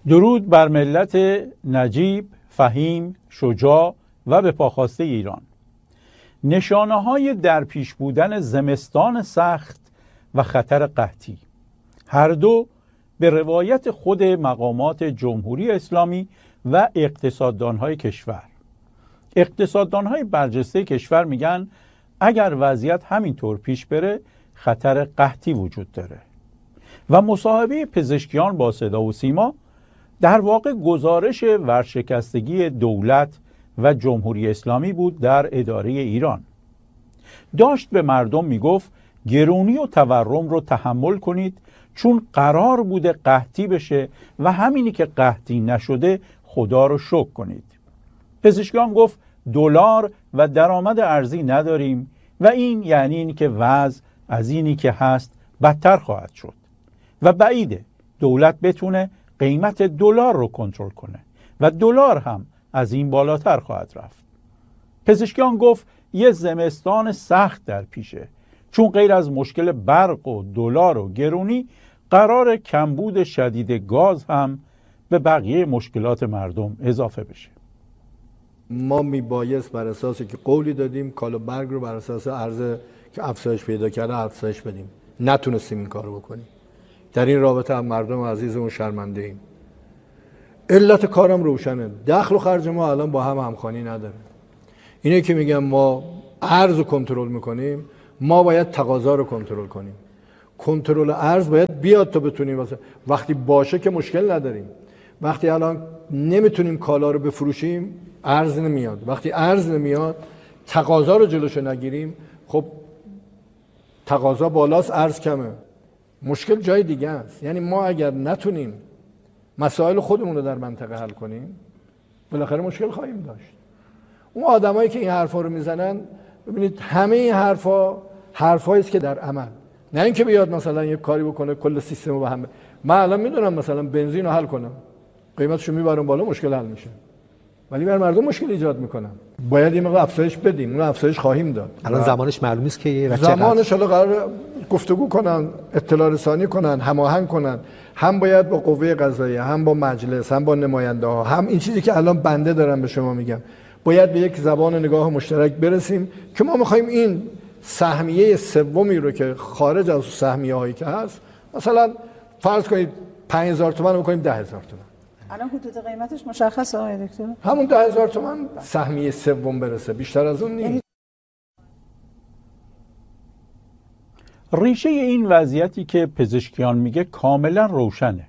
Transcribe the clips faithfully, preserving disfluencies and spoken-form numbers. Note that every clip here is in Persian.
درود بر ملت نجیب، فهیم، شجاع و به پاخواسته ایران. نشانه‌های در پیش بودن زمستان سخت و خطر قحطی، هر دو به روایت خود مقامات جمهوری اسلامی و اقتصاددانهای کشور. اقتصاددانهای برجسته کشور میگن اگر وضعیت همینطور پیش بره خطر قحطی وجود داره و مصاحبه پزشکیان با صدا و سیما در واقع گزارش ورشکستگی دولت و جمهوری اسلامی بود در اداره ایران. داشت به مردم میگفت گرونی و تورم رو تحمل کنید چون قرار بوده قحطی بشه و همینی که قحطی نشده خدا رو شکر کنید. پزشکیان گفت دلار و درآمد ارزی نداریم و این یعنی این که وضع از اینی که هست بدتر خواهد شد و بعیده دولت بتونه قیمت دلار رو کنترل کنه و دلار هم از این بالاتر خواهد رفت. پزشکیان گفت یه زمستان سخت در پیشه چون غیر از مشکل برق و دلار و گرونی قرار کمبود شدید گاز هم به بقیه مشکلات مردم اضافه بشه. ما میبایست بر اساسی که قولی دادیم کالا برق رو بر اساس عرضه که افزایش پیدا کرده افزایش بدیم، نتونستیم این کارو بکنیم. در این رابطه هم مردم عزیزمون شرمنده ایم. علت کارم روشنه، دخل و خرج ما الان با هم همخوانی نداره. اینه که میگم ما ارز رو کنترل میکنیم، ما باید تقاضا رو کنترل کنیم. کنترل ارز باید بیاد تا بتونیم واسه وقتی باشه که مشکل نداریم. وقتی الان نمیتونیم کالا رو بفروشیم ارز نمیاد، وقتی ارز نمیاد تقاضا رو جلوشو نگیریم، خب تقاضا بالاست ارز کمه، مشکل جای دیگه است. یعنی ما اگر نتونیم مسائل خودمون رو در منطقه حل کنیم بالاخره مشکل خواهیم داشت. اون آدمایی که این حرفا رو میزنن ببینید همه این حرفا حرفایی است که در عمل، نه اینکه بیاد مثلا یک کاری بکنه کل سیستم رو به هم. من الان میدونم مثلا بنزین رو حل کنم قیمتشو میبرم بالا مشکل حل میشه، ولی بر مردم مشکل ایجاد میکنم. باید این مقدار افزایش بدیم، اون افزایش خواهیم داد. الان زمانش معلوم نیست که زمانش حالا قرار گفتگو کنن، اطلاع رسانی کنن، هماهنگ کنن، هم باید با قوه قضاییه، هم با مجلس، هم با نماینده ها، هم این چیزی که الان بنده دارم به شما میگم، باید به یک زبان نگاه مشترک برسیم که ما میخوایم این سهمیه سومی رو که خارج از سهمیه هایی که هست، مثلا فرض کنید پنج هزار تومان رو بکنیم ده هزار تومان. الان حدود قیمتش مشخصه آقای دکتر؟ همون ده هزار تومان سهمیه سوم برسه، بیشتر از اون نیست. ریشه این وضعیتی که پزشکیان میگه کاملا روشنه.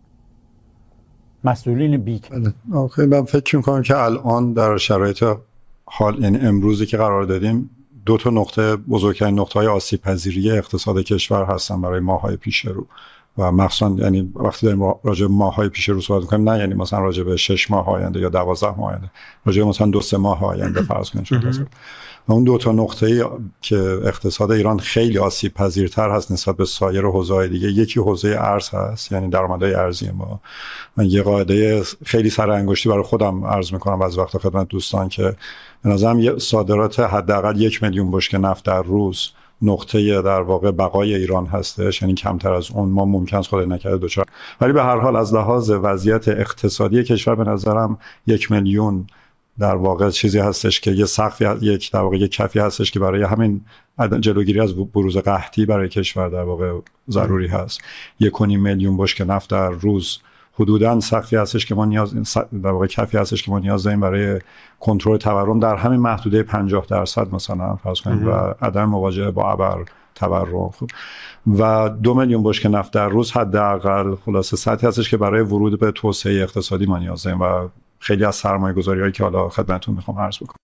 مسئولین بیک آخه من فکر میکنم که الان در شرایط حال یعنی امروزی که قرار دادیم دو تا نقطه بزرگترین نقطه‌های آسیب پذیری اقتصاد کشور هستن برای ماه‌های پیش رو و مخصوصا یعنی وقتی داریم راجع به ماه‌های پیش رو صحبت می‌کنیم نه یعنی مثلا راجع به شش ماه آینده یا دوازده ماه آینده، راجع به مثلا دو سه ماه آینده فرض کنید شده. و اون دو تا نقطه‌ای که اقتصاد ایران خیلی آسیب پذیرتر هست نسبت به سایر حوزه‌های دیگه، یکی حوزه ارز هست، یعنی درآمدهای ارزی ما. من یه قاعده خیلی سر انگشتی برای خودم عرض می‌کنم از وقت خدمت دوستان که به نظرم صادرات حداقل یک میلیون بشکه نفت در روز نقطه در واقع بقای ایران هستش، یعنی کمتر از اون ما ممکن است خدای نکرده دوچار. ولی به هر حال از لحاظ وضعیت اقتصادی کشور به نظرم یک میلیون در واقع چیزی هستش که یه سقفی یک در واقع یک کفی هستش که برای همین جلوگیری از بروز قحطی برای کشور در واقع ضروری هست. یک و نیم میلیون بشکه نفت در روز حدوداً سقفی هستش که ما نیاز در واقع کفی هستش که ما نیاز داریم برای کنترل تورم در همین محدوده پنجاه درصد مثلا فرض کنید و عدم مواجهه با ابر تورم. و دو میلیون بشکه نفت در روز حداقل خلاصه سطحی هستش که برای ورود به توسعه اقتصادی ما نیاز داریم و خیلی از سرمایه‌گذاری‌هایی که حالا خدمتتون میخوام عرض بکنم.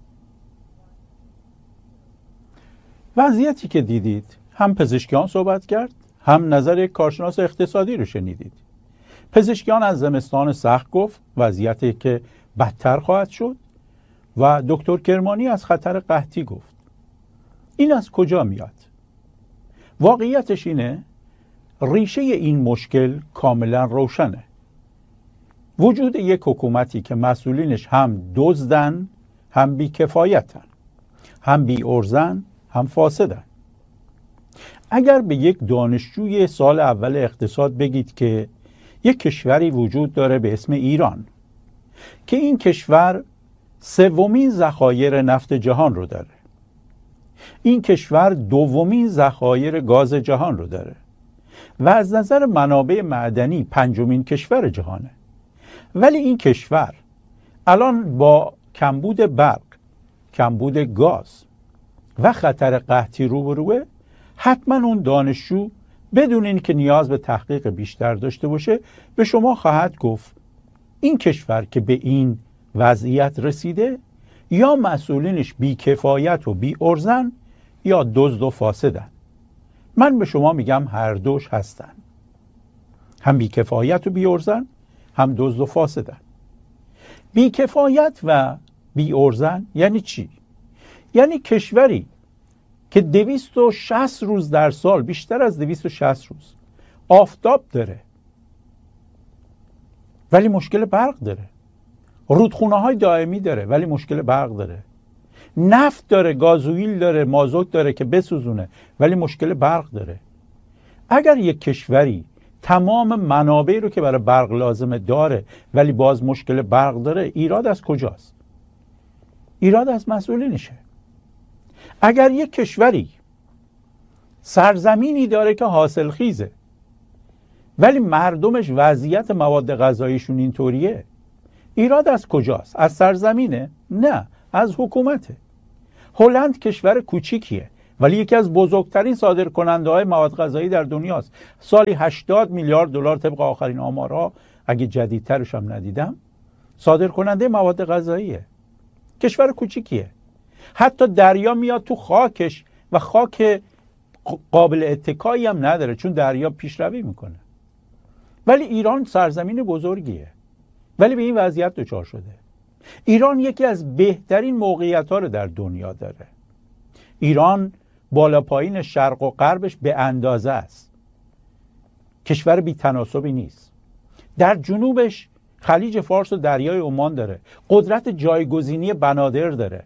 وضعیتی که دیدید هم پزشکیان صحبت کرد هم نظر یک کارشناس اقتصادی رو شنیدید. پزشکیان از زمستان سخت گفت، وضعیتی که بدتر خواهد شد، و دکتر کرمانی از خطر قحطی گفت. این از کجا میاد؟ واقعیتش اینه ریشه این مشکل کاملا روشنه. وجود یک حکومتی که مسئولینش هم دزدن، هم بی‌کفایتن، هم بی‌ارزن، هم فاسدن. اگر به یک دانشجوی سال اول اقتصاد بگید که یک کشوری وجود داره به اسم ایران که این کشور سومین ذخایر نفت جهان رو داره. این کشور دومین ذخایر گاز جهان رو داره و از نظر منابع معدنی پنجمین کشور جهانه. ولی این کشور الان با کمبود برق، کمبود گاز و خطر قحطی روبروه. حتما اون دانشجو بدون اینکه نیاز به تحقیق بیشتر داشته باشه به شما خواهد گفت این کشور که به این وضعیت رسیده یا مسئولینش بیکفایت و بی ارزن یا دزد و فاسدن. من به شما میگم هر دوش هستن، هم بیکفایت و بی ارزن هم دزد و فاسدن. بیکفایت و بی ارزن یعنی چی؟ یعنی کشوری که دویست و شصت روز در سال، بیشتر از دویست و شصت روز آفتاب داره ولی مشکل برق داره، رودخونه های دائمی داره ولی مشکل برق داره، نفت داره، گازوئیل داره، مازوت داره که بسوزونه ولی مشکل برق داره. اگر یک کشوری تمام منابع رو که برای برق لازمه داره ولی باز مشکل برق داره، ایراد از کجاست؟ ایراد از مسئولینشه. اگر یک کشوری سرزمینی داره که حاصل خیزه ولی مردمش وضعیت مواد غذاییشون اینطوریه، ایراد از کجاست؟ از سرزمینه؟ نه، از حکومته. هلند کشور کوچیکیه ولی یکی از بزرگترین صادرکننده های مواد غذایی در دنیاست. سالی هشتاد میلیارد دلار طبق آخرین آمارها، اگه جدیدترش هم ندیدم، صادرکننده مواد غذاییه. کشور کوچیکیه. حتی دریا میاد تو خاکش و خاک قابل اتکایی هم نداره چون دریا پیشروی میکنه. ولی ایران سرزمین بزرگیه ولی به این وضعیت دچار شده. ایران یکی از بهترین موقعیت‌ها رو در دنیا داره. ایران بالا پایین شرق و غربش به اندازه است. کشور بی تناسبی نیست. در جنوبش خلیج فارس و دریای عمان داره. قدرت جایگزینی بنادر داره.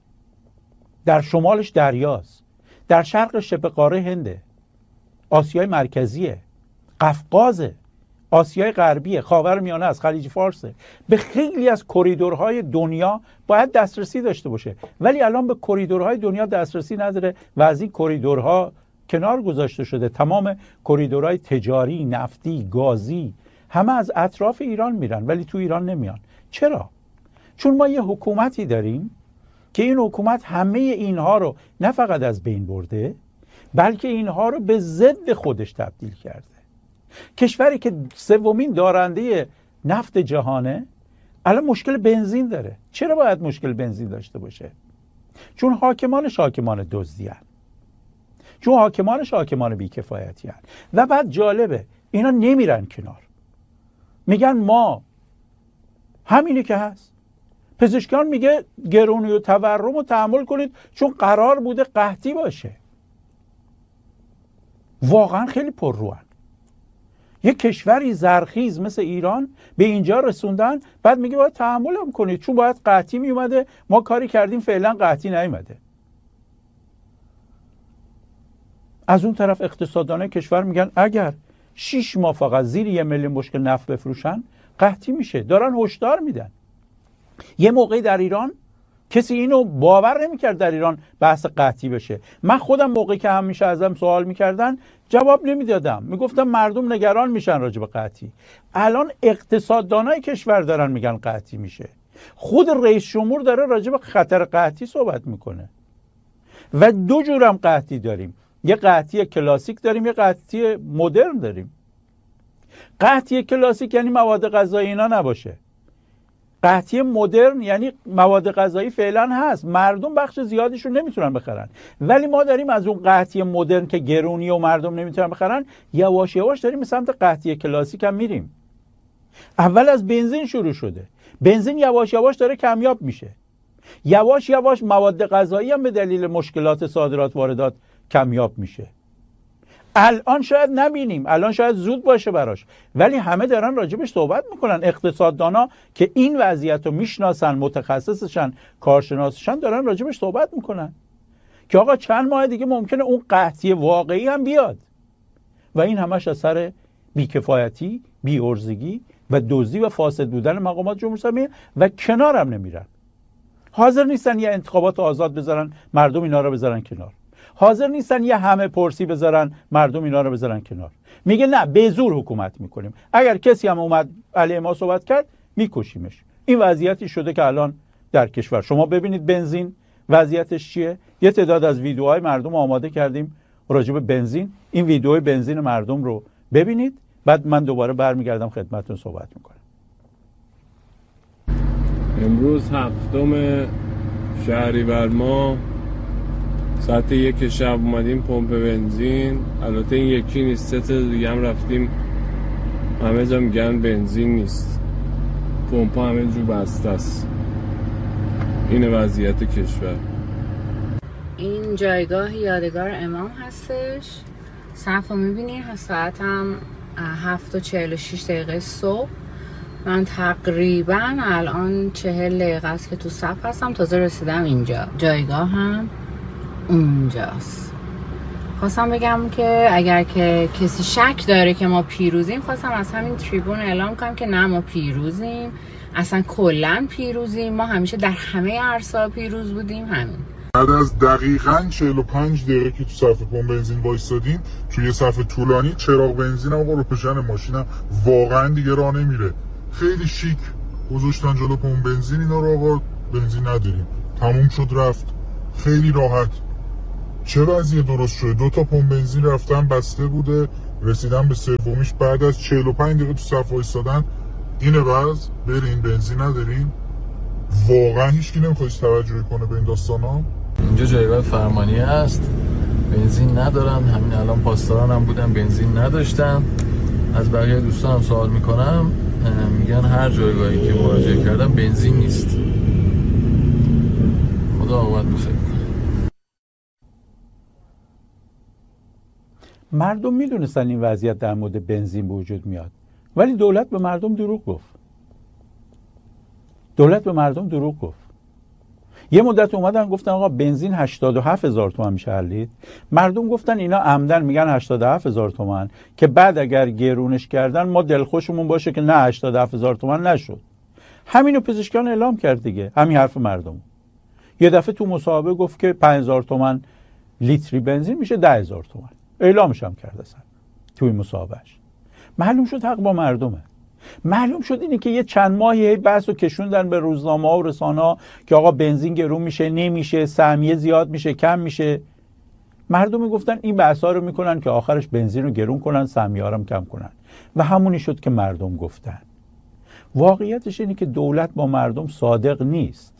در شمالش دریاست. در شرق شبه قاره هنده. آسیای مرکزیه. قفقازه. آسیای غربیه، خاورمیانه است، خلیج فارسه. به خیلی از کریدورهای دنیا باید دسترسی داشته باشه ولی الان به کریدورهای دنیا دسترسی نداره و از این کریدورها کنار گذاشته شده. تمام کریدورهای تجاری، نفتی، گازی همه از اطراف ایران میرن ولی تو ایران نمیان. چرا؟ چون ما یه حکومتی داریم که این حکومت همه اینها رو نه فقط از بین برده بلکه اینها رو به ضد خودش تبدیل کرده. کشوری که سومین دارنده نفت جهانه الان مشکل بنزین داره. چرا باید مشکل بنزین داشته باشه؟ چون حاکمانش حاکمان دزدی هستند. چون حاکمانش حاکمان بیکفایتی هستند. و بعد جالبه اینا نمیرن کنار، میگن ما همینی که هست. پزشکان میگه گرونی و تورم رو تحمل کنید چون قرار بوده قحطی باشه. واقعا خیلی پرروان. یک کشوری زرخیز مثل ایران به اینجا رسوندن، بعد میگه باید تحمل هم کنید چون باید قحطی میومده، ما کاری کردیم فعلا قحطی نیومده. از اون طرف اقتصاددانای کشور میگن اگر شش ماه فقط زیر یه میلیون بشکه نفت بفروشن قحطی میشه. دارن هشدار میدن. یه موقعی در ایران کسی اینو باور نمیکرد در ایران بحث قحطی بشه. من خودم موقعی که همیشه ازم سوال میکردن جواب نمیدادم، میگفتم مردم نگران میشن راجع به قحطی. الان اقتصاددانای کشور دارن میگن قحطی میشه. خود رئیس جمهور داره راجع به خطر قحطی صحبت میکنه. و دو جورم قحطی داریم، یه قحطی کلاسیک داریم، یه قحطی مدرن داریم. قحطی کلاسیک یعنی مواد غذایی اینا نباشه. قحطی مدرن یعنی مواد غذایی فعلا هست، مردم بخش زیادیشو نمیتونن بخرن. ولی ما داریم از اون قحطی مدرن که گرونی و مردم نمیتونن بخرن یواش یواش داریم به سمت قحطی کلاسیک هم میریم. اول از بنزین شروع شده، بنزین یواش یواش داره کمیاب میشه. یواش یواش مواد غذایی هم به دلیل مشکلات صادرات واردات کمیاب میشه. الان شاید نبینیم، الان شاید زود باشه براش، ولی همه دارن راجبش صحبت میکنن. اقتصاددانا که این وضعیت رو میشناسن، متخصصشن، کارشناسشن، دارن راجبش صحبت میکنن که آقا چند ماه دیگه ممکنه اون قحطی واقعی هم بیاد و این همش اثر بیکفایتی، بی‌عرضگی و دزدی و فاسد بودن مقامات جمهوری اسلامی و کنارم نمیرن. حاضر نیستن یه انتخابات آزاد بذارن، مردم اینا رو بذارن کنار. حاضر نیستن یه همه پرسی بذارن، مردم اینا رو بذارن کنار. میگه نه، به زور حکومت میکنیم، اگر کسی هم اومد علیه ما صحبت کرد میکشیمش. این وضعیتی شده که الان در کشور شما ببینید بنزین وضعیتش چیه. یه تعداد از ویدیوهای مردم آماده کردیم راجع به بنزین. این ویدیوهای بنزین مردم رو ببینید، بعد من دوباره برمیگردم خدمتتون صحبت میکنم. امروز هفتم شهریور ماه ساعت یک شب اومدیم پمپ بنزین. البته این یکی نیست، سه تا دیگه هم رفتیم، همه جا میگن بنزین نیست، پمپ همه جو بسته است. این وضعیت کشور. این جایگاه یادگار امام هستش. صف رو میبینید، ساعت هم هفت و چهل و شیش دقیقه صبح. من تقریبا الان چهل دقیقه است که تو صف هستم، تازه رسیدم اینجا. جایگاه هم اونجاست. خواستم بگم که اگر که کسی شک داره که ما پیروزیم، خواستم از همین تریبون اعلام کنم که نه، ما پیروزیم، اصلا کلن پیروزیم. ما همیشه در همه عرصه‌ها پیروز بودیم. همین بعد از دقیقاً چهل و پنج دقیقه که تو صف پمپ بنزین وایسادیم، توی صف طولانی، چراغ بنزینم آقا روشن، ماشینم واقعا دیگه راه نمیره. خیلی شیک گذاشتن جلو پمپ بنزین اینا رو، آقا بنزین نداریم، تموم شد رفت. خیلی راحت. چه وضعیه درست شده؟ دو تا پمپ بنزین رفتن بسته بوده، رسیدن به سومیش بعد از چهل و پنج دقیقه تو صف وایسادن. اینه وضع؟ برین بنزین نداریم. واقعا هیچکی نمیخواد توجه کنه به این داستانا. اینجا جایگاه فرمانی هست، بنزین ندارن. همین الان پاسداران هم بودن بنزین نداشتن. از بقیه دوستانم سوال میکنم، میگن هر جایگاهی که مراجعه کردم بنزین نیست. خدا عاقبت بخیر کنه. مردم میدونستن این وضعیت در مورد بنزین به وجود میاد، ولی دولت به مردم دروغ گفت. دولت به مردم دروغ گفت. یه مدت اومدن گفتن آقا بنزین هشتاد و هفت هزار تومان میشه حلید. مردم گفتن اینا عمدن میگن هشتاد و هفت هزار تومان که بعد اگر گرونش کردن ما دلخوشمون باشه که نه هشتاد و هفت هزار تومان نشد. همینو پزشکان اعلام کرد دیگه، همین حرف مردم. یه دفعه تو مصاحبه گفت که پنج هزار تومان لیتری بنزین میشه ده هزار تومان. اعلامش هم کرد اصلا توی مصاحبهش. معلوم شد حق با مردمه. معلوم شد اینه که یه چند ماهی بحث رو کشوندن به روزنامه‌ها و رسانه‌ها که آقا بنزین گرون میشه، نمیشه، سهمیه زیاد میشه، کم میشه. مردم میگفتن این بحث‌ها رو میکنن که آخرش بنزین رو گرون کنن، سهمیه رو کم کنن. و همونی شد که مردم گفتن. واقعیتش اینه که دولت با مردم صادق نیست.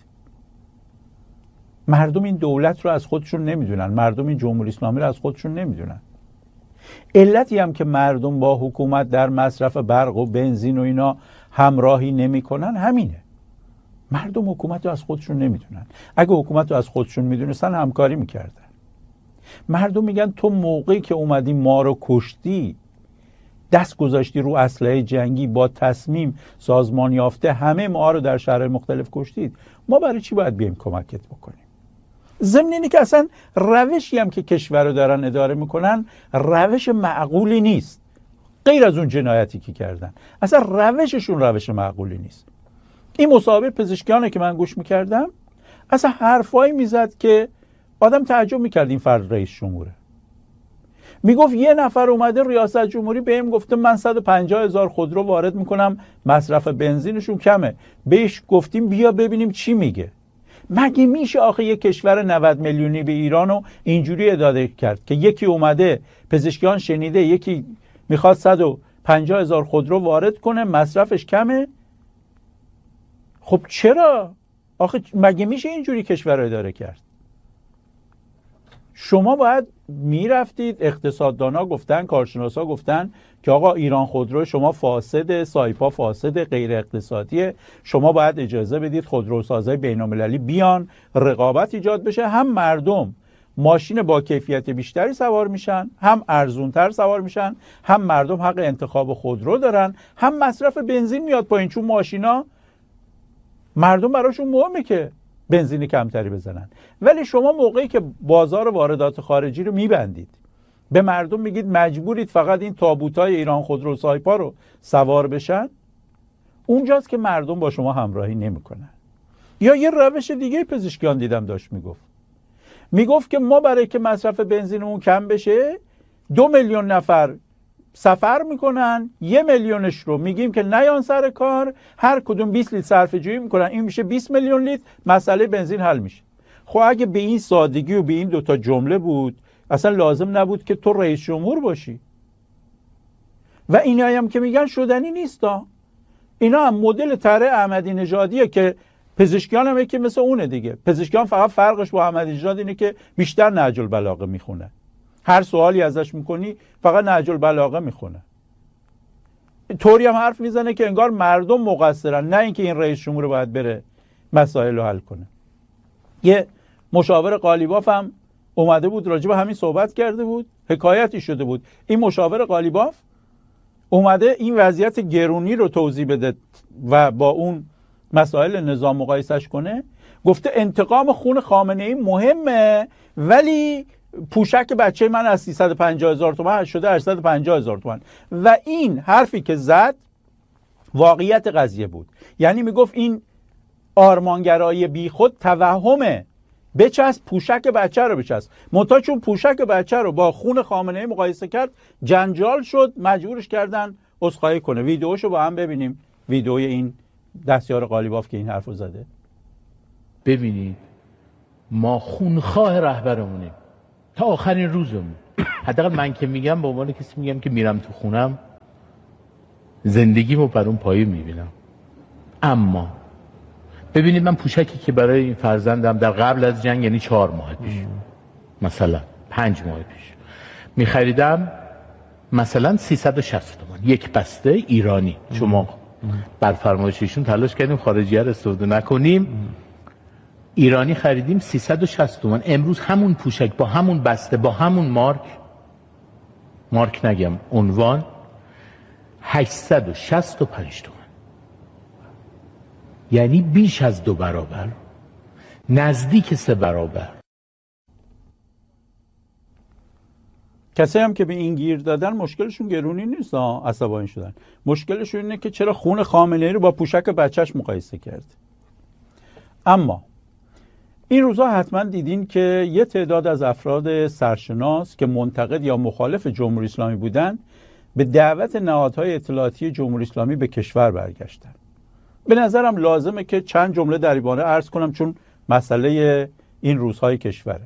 مردم این دولت رو از خودشون نمیدونن، مردم این جمهوری اسلامی رو از خودشون نمیدونن. علتی هم که مردم با حکومت در مصرف برق و بنزین و اینا همراهی نمیکنن همینه. مردم حکومت رو از خودشون نمیدونن. اگه حکومت رو از خودشون میدونستن همکاری میکردن. مردم میگن تو موقعی که اومدی ما رو کشتی، دست گذاشتی رو اسلحه جنگی، با تصمیم سازمان یافته همه ما رو در شهرهای مختلف کشتید، ما برای چی باید بیایم کمکت بکنیم؟ ضمن اینه که اصلا روشی هم که کشور رو دارن اداره میکنن روش معقولی نیست، غیر از اون جنایتی که کردن. اصلا روششون روش معقولی نیست. این مصاحبه پزشکیانه که من گوش میکردم، اصلا حرفایی میزد که آدم تعجب میکرد این فرد رئیس جمهوره. میگفت یه نفر اومده ریاست جمهوری بهم گفته من صد و پنجاه هزار خودرو وارد میکنم، مصرف بنزینشون کمه. بهش گفتیم بیا ببینیم چی میگه. مگه میشه آخه یک کشور نود میلیونی به ایرانو اینجوری اداره کرد که یکی اومده پزشکیان شنیده یکی میخواد صد و پنجاه هزار خودرو وارد کنه، مصرفش کمه؟ خب چرا؟ آخه مگه میشه اینجوری کشور رو اداره کرد؟ شما باید میرفتید، اقتصاددانا گفتن، کارشناسا گفتن که آقا ایران خودرو شما فاسده، سایپا فاسده، غیر اقتصادیه، شما باید اجازه بدید خودروسازای بین‌المللی بیان، رقابت ایجاد بشه، هم مردم ماشین با کیفیت بیشتری سوار میشن، هم ارزونتر سوار میشن، هم مردم حق انتخاب خودرو دارن، هم مصرف بنزین میاد پایین، چون ماشینا مردم براشون مهمه که بنزین کمتری بزنن. ولی شما موقعی که بازار واردات خارجی رو میبندید، به مردم میگید مجبورید فقط این تابوتای ایران خودرو سایپا رو سوار بشن، اونجاست که مردم با شما همراهی نمیکنن. یا یه روش دیگه پزشکیان دیدم داشت میگفت میگفت که ما برای که مصرف بنزینمون کم بشه دو میلیون نفر سفر میکنن، یه میلیونش رو میگیم که نیان سر کار، هر کدوم بیست لیتر صرفه جویی میکنن، این میشه بیست میلیون لیتر، مسئله بنزین حل میشه. خب اگه به این سادگی و به این دوتا جمله بود اصلا لازم نبود که تو رئیس جمهور باشی. و اینایی هم که میگن شدنی نیستا، اینا هم مدل طرح احمدی نژادیه که پزشکیان هم که مثل اونه دیگه. پزشکیان فقط فرقش با احمدی نژاد اینه که بیشتر نهج البلاغه میخونه، هر سوالی ازش میکنی فقط نهج البلاغه میخونه. طوری هم حرف میزنه که انگار مردم مقصرن، نه اینکه این رئیس جمهور باید بره مسائل رو حل کنه. یه مشاور قالیباف هم اومده بود راجع به همین صحبت کرده بود، حکایتی شده بود. این مشاور قالیباف اومده این وضعیت گرونی رو توضیح بده و با اون مسائل نظام مقایسش کنه. گفته انتقام خون خامنه‌ای مهمه، ولی پوشک بچه من از سیصد و پنجاه هزار تومان شده هشتصد و پنجاه هزار تومان. و این حرفی که زد واقعیت قضیه بود. یعنی میگفت این آرمانگرایی بی خود توهمه، بچسب پوشک بچه رو بچسب. منتها چون پوشک بچه رو با خون خامنه‌ای مقایسه کرد جنجال شد، مجبورش کردن عذرخواهی کنه. ویدیوشو با هم ببینیم، ویدیوی این دستیار قالیباف که این حرفو زده. ببینید ما خونخواه رهبرمونیم تا آخرین روزمون. حداقل من که میگم به عنوان کسی میگم که میرم تو خونم زندگیمو بر اون پایه میبینم. اما ببینید من پوشکی که برای این فرزندم در قبل از جنگ، یعنی چهار ماه پیش مثلا پنج ماه پیش میخریدم مثلا سیصد و شصت تومان یک بسته ایرانی. شما بر فرمایششون تلاش کردیم خارجی ها استفاده نکنیم، ایرانی خریدیم سیصد و شصت تومان. امروز همون پوشک با همون بسته با همون مارک مارک نگم عنوان هشتصد و شصت و پنج تومان، یعنی بیش از دو برابر، نزدیک سه برابر. کسی هم که به این گیر دادن مشکلشون گرونی نیست، عصبانی شدن. مشکلشون اینه که چرا خون خامنه‌ای رو با پوشک بچهش مقایسه کرد. اما این روزها حتما دیدین که یه تعداد از افراد سرشناس که منتقد یا مخالف جمهوری اسلامی بودن به دعوت نهادهای اطلاعاتی جمهوری اسلامی به کشور برگشتن. به نظرم لازمه که چند جمله در این باره عرض کنم، چون مسئله این روزهای کشوره.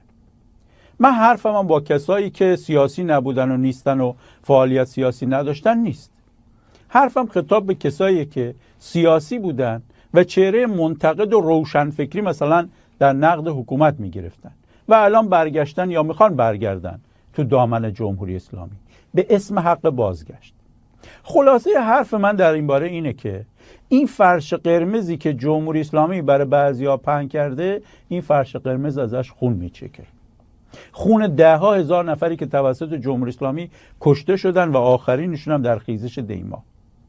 من حرفم هم با کسایی که سیاسی نبودن و نیستن و فعالیت سیاسی نداشتن نیست. حرفم خطاب به کسایی که سیاسی بودن و چهره منتقد و روشنفکری مثلا در نقد حکومت میگرفتن و الان برگشتن یا میخوان برگردن تو دامن جمهوری اسلامی به اسم حق بازگشت. خلاصه حرف من در این باره اینه که این فرش قرمزی که جمهوری اسلامی برای بعضیا پهن کرده، این فرش قرمز ازش خون میچکه. خون ده ها هزار نفری که توسط جمهوری اسلامی کشته شدن و آخرینشون هم در خیزش دیما.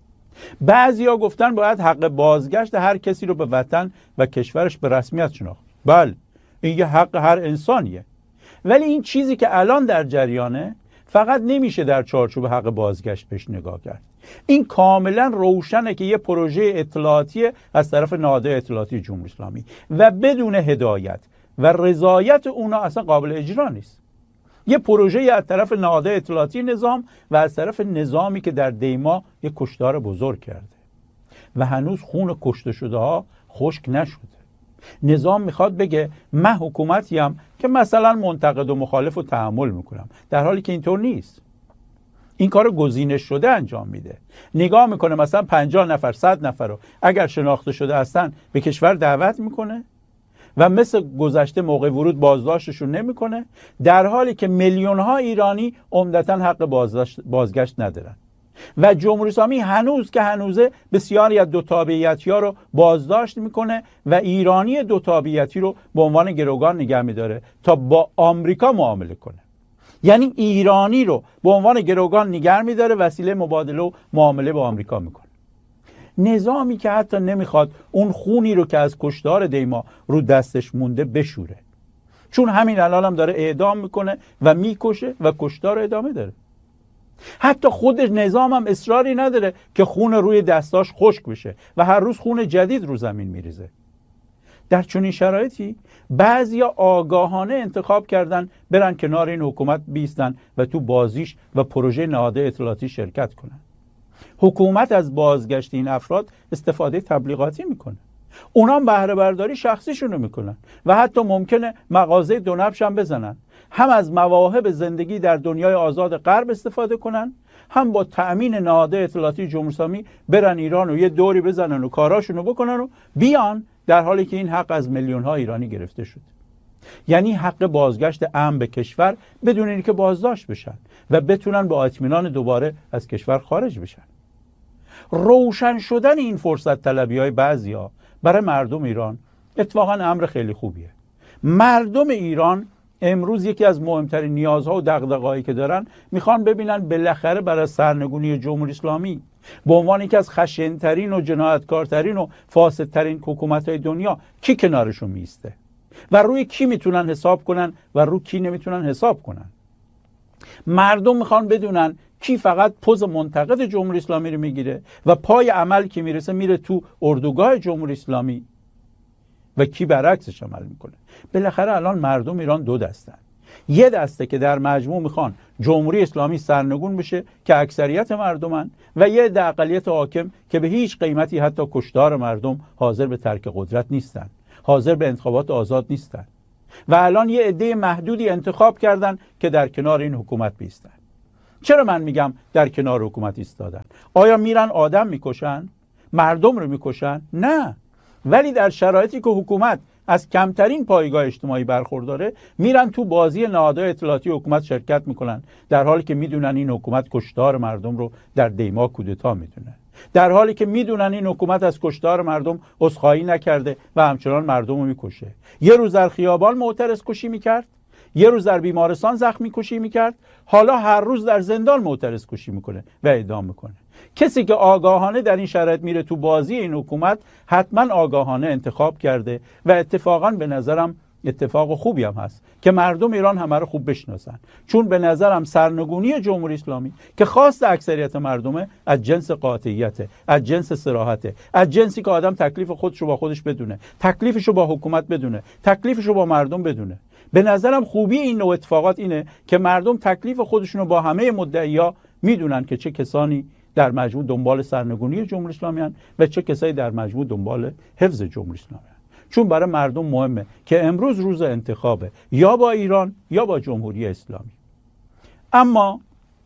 بعضیا گفتن باید حق بازگشت هر کسی رو به وطن و کشورش به رسمیت شناخت. بله، این یه حق هر انسانیه. ولی این چیزی که الان در جریانه فقط نمیشه در چارچوب حق بازگشت بهش نگاه کرد. این کاملا روشنه که یه پروژه اطلاعاتی از طرف نهادهای اطلاعاتی جمهوری اسلامی و بدون هدایت و رضایت اونا اصلا قابل اجرا نیست. یه پروژه از طرف نهادهای اطلاعاتی نظام و از طرف نظامی که در دیما یه کشتار بزرگ کرده و هنوز خون کشته شده ها خشک نشده. نظام میخواد بگه من حکومتیم که مثلا منتقد و مخالف رو تحمل میکنم، در حالی که اینطور نیست. این کار گزینش شده انجام میده. نگاه میکنه مثلا پنجاه نفر صد نفر رو اگر شناخته شده هستن به کشور دعوت میکنه و مثل گذشته موقع ورود بازداشتشون نمیکنه، در حالی که میلیون ها ایرانی عمدتاً حق بازگشت ندارن. و جمهوری اسلامی هنوز که هنوزه بسیاری از دو تابعیتی ها رو بازداشت میکنه و ایرانی دو تابعیتی رو به عنوان گروگان نگه میداره تا با آمریکا معامله کنه. یعنی ایرانی رو به عنوان گروگان نگه میداره، وسیله مبادله و معامله با آمریکا میکنه. نظامی که حتی نمیخواد اون خونی رو که از کشتار دیما رو دستش مونده بشوره. چون همین الان هم داره اعدام میکنه و میکشه و کشتار ادامه داره. حتی خود نظام هم اصراری نداره که خون روی دستاش خشک بشه و هر روز خون جدید رو زمین میریزه. در چنین شرایطی بعضیا آگاهانه انتخاب کردن برن کنار این حکومت بیستن و تو بازیش و پروژه نهادهای اطلاعاتی شرکت کنن. حکومت از بازگشت این افراد استفاده تبلیغاتی میکنه. اونام بهره برداری شخصیشونو میکنن و حتی ممکنه مغازه دو نبش هم بزنن، هم از مواهب زندگی در دنیای آزاد غرب استفاده کنن، هم با تأمین نهادهای اطلاعاتی جمهوری اسلامی برن ایران و یه دوری بزنن و کاراشونو بکنن و بیان، در حالی که این حق از میلیون ها ایرانی گرفته شد. یعنی حق بازگشت امن به کشور بدون اینکه بازداشت بشن و بتونن با اطمینان دوباره از کشور خارج بشن. روشن شدن این فرصت طلبی های بعضیا برای مردم ایران اتفاقا امر خیلی خوبیه. مردم ایران امروز یکی از مهمترین نیازها و دغدغه‌هایی که دارن، میخوان ببینن بالاخره برای سرنگونی جمهوری اسلامی به عنوان یکی از خشن‌ترین و جنایتکارترین و فاسدترین حکومت‌های دنیا کی کنارشون میسته و روی کی میتونن حساب کنن و روی کی نمیتونن حساب کنن. مردم میخوان بدونن کی فقط پوز منتقد جمهوری اسلامی رو میگیره و پای عمل که میرسه میره تو اردوگاه جمهوری اسلامی و کی برعکسش عمل میکنه. بالاخره الان مردم ایران دو دستن. یه دسته که در مجموع میخوان جمهوری اسلامی سرنگون بشه که اکثریت مردمن، و یه عده اقلیت حاکم که به هیچ قیمتی حتی کشتار مردم حاضر به ترک قدرت نیستن، حاضر به انتخابات آزاد نیستن و الان یه عده محدودی انتخاب کردن که در کنار این حکومت بیستن. چرا من میگم در کنار حکومت ایستادن؟ آیا میرن آدم میکشن؟ مردم رو میکشن؟ نه. ولی در شرایطی که حکومت از کمترین پایگاه اجتماعی برخورداره، میرن تو بازی نهادهای اطلاعاتی حکومت شرکت میکنن، در حالی که میدونن این حکومت کشتار مردم رو در دیما کودتا میدونه، در حالی که میدونن این حکومت از کشتار مردم عذرخواهی نکرده و همچنان مردم رو میکشه. یه روز در خیابان معترض کشی میکرد، یه روز در بیمارستان زخمی کشی میکرد، حالا هر روز در زندان معترض کشی میکنه و اعدام میکنه. کسی که آگاهانه در این شرایط میره تو بازی این حکومت، حتما آگاهانه انتخاب کرده و اتفاقا به نظرم اتفاق خوبی هم هست که مردم ایران همه رو خوب بشناسن، چون به نظرم سرنگونی جمهوری اسلامی که خواست اکثریت مردمه از جنس قاطعیته، از جنس صراحته، از جنسی که آدم تکلیف خودشو با خودش بدونه، تکلیفشو با حکومت بدونه، تکلیفشو با مردم بدونه. به نظرم خوبی این نوع اتفاقات اینه که مردم تکلیف خودشونو با همه مدعیا میدونن که چه کسانی در مجموع دنبال سرنگونی جمهوری اسلامی هستند و چه کسایی در مجموع دنبال حفظ جمهوری اسلامی هستند. چون برای مردم مهمه که امروز روز انتخابه، یا با ایران یا با جمهوری اسلامی. اما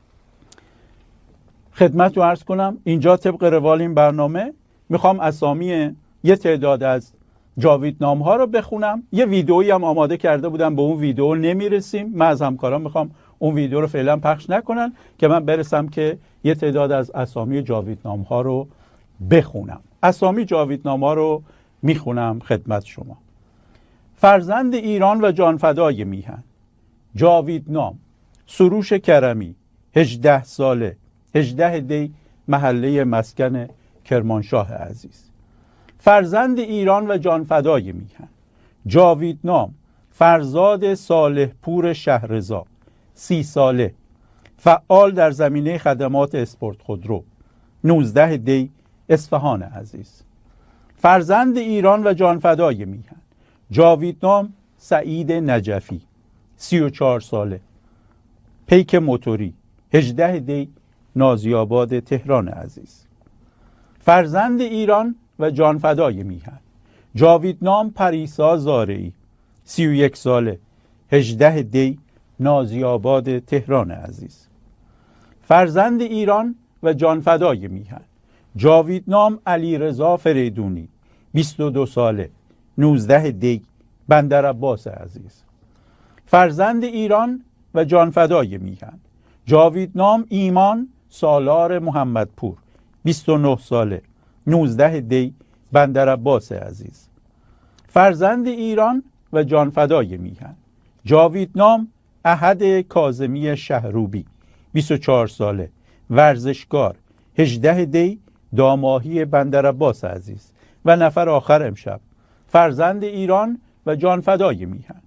خدمت رو عرض کنم، اینجا طبق روال این برنامه میخوام اسامی یه تعداد از جاویدنام ها رو بخونم. یه ویدئویی هم آماده کرده بودم، به اون ویدئو نمیرسیم. من از همکاران میخوام اون ویدئو رو فعلا پخش نکنن که من برسم که یه تعداد از اسامی جاویدنام ها رو بخونم. اسامی جاویدنام ها رو میخونم خدمت شما. فرزند ایران و جانفدای میهن، جاویدنام، سروش کرمی، هجده ساله، هجده دی، محله مسکن کرمانشاه عزیز. فرزند ایران و جانفدای میهن، جاویدنام، فرزاد صالح پور شهرزا، سی ساله، فعال در زمینه خدمات اسپورت خودرو، نوزده دی، اصفهان عزیز. فرزند ایران و جانفدای میهن، جاویدنام سعید نجفی، سی و چهار ساله، پیک موتوری، هجده دی، نازی‌آباد تهران عزیز. فرزند ایران و جانفدای میهن، جاویدنام پریسا زارعی، سی و یک ساله، هجده دی، نازی‌آباد تهران عزیز. فرزند ایران و جانفدای میهن، جاویدنام علیرضا فریدونی، بیست و دو ساله، نوزده دی، بندرعباس عزیز. فرزند ایران و جانفدای میهن، جاویدنام ایمان سالار محمدپور، بیست و نه ساله، نوزده دی، بندرعباس عزیز. فرزند ایران و جانفدای میهن، جاویدنام احد کاظمی شهروبی، بیست و چهار ساله، ورزشکار، هجده دی، داماهی بندرعباس عزیز. و نفر آخر امشب، فرزند ایران و جانفدای میهن،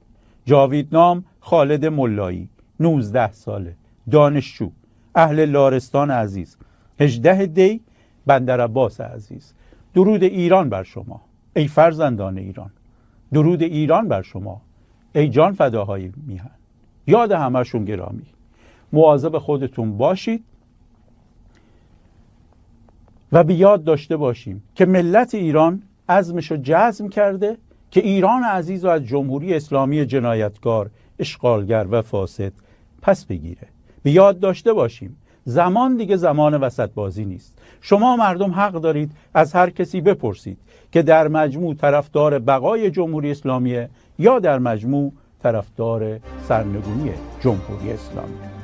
جاویدنام خالد ملایی، نوزده ساله، دانشجو، اهل لارستان عزیز. هجده دی بندر عباس عزیز. درود ایران بر شما ای فرزندان ایران. درود ایران بر شما ای جان فداهای میهن. یاد همه‌شون گرامی. مواظب خودتون باشید و به یاد داشته باشیم که ملت ایران عزمشو جزم کرده که ایران عزیز و از جمهوری اسلامی جنایتکار، اشغالگر و فاسد پس بگیره. به یاد داشته باشیم زمان دیگه زمان وسط بازی نیست. شما مردم حق دارید از هر کسی بپرسید که در مجموع طرفدار بقای جمهوری اسلامی یا در مجموع طرفدار سرنگونی جمهوری اسلامی.